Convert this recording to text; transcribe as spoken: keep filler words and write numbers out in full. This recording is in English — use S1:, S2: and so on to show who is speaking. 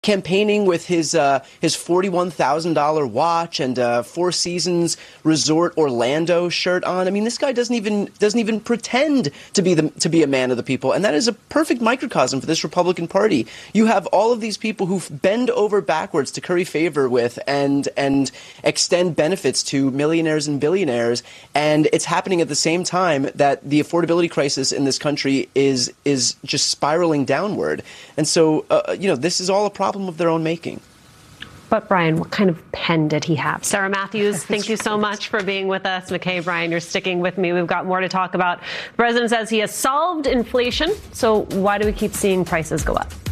S1: campaigning with his uh, his forty-one thousand dollars watch and uh, Four Seasons Resort Orlando shirt on. I mean, this guy doesn't even doesn't even pretend to be the to be a man of the people, and that is a perfect microcosm for this Republican Party. You have all of these people who bend over backwards to curry favor with and and extend benefits to millionaires and billionaires, and it's happening at the same time that the affordability crisis in this country is is just spiraling downward. And so, uh, you know, this is all a problem of their own making.
S2: But, Brian, what kind of pen did he have? Sarah Matthews, thank you so much for being with us. McKay, Brian, you're sticking with me. We've got more to talk about. The president says he has solved inflation. So why do we keep seeing prices go up?